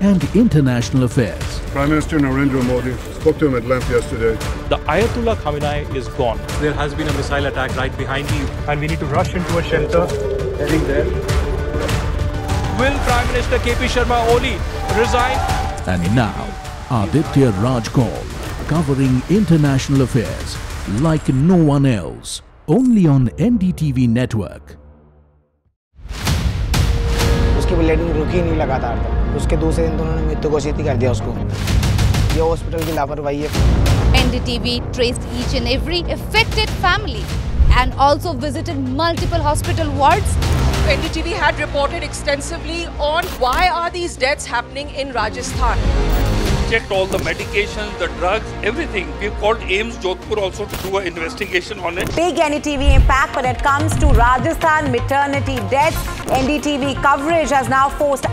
and international affairs. Prime Minister Narendra Modi spoke to him at length yesterday. The Ayatollah Khamenei is gone. There has been a missile attack right behind you, and we need to rush into a shelter. Heading there. Will Prime Minister KP Sharma Oli resign? And now, Aditya Raj Kaul, covering international affairs like no one else, only on NDTV network. उसकी bleeding रुकी नहीं लगातार तो उसके दूसरे दिन तो उन्होंने मृत्यु घोषित ही कर दिया उसको ये हॉस्पिटल की लापरवाही है NDTV traced each and every affected family and also visited multiple hospital wards. NDTV had reported extensively on why are these deaths happening in Rajasthan. Checked all the medications, the drugs, everything. We've called AIIMS Jodhpur also to do an investigation on it. Big NDTV impact when it comes to Rajasthan maternity deaths. NDTV coverage has now forced